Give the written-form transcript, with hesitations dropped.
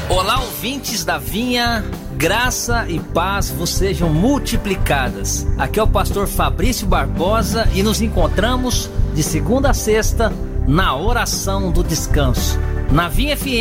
Olá, ouvintes da Vinha, graça e paz vos sejam multiplicadas. Aqui é o pastor Fabrício Barbosa e nos encontramos de segunda a sexta na oração do descanso, na Vinha FM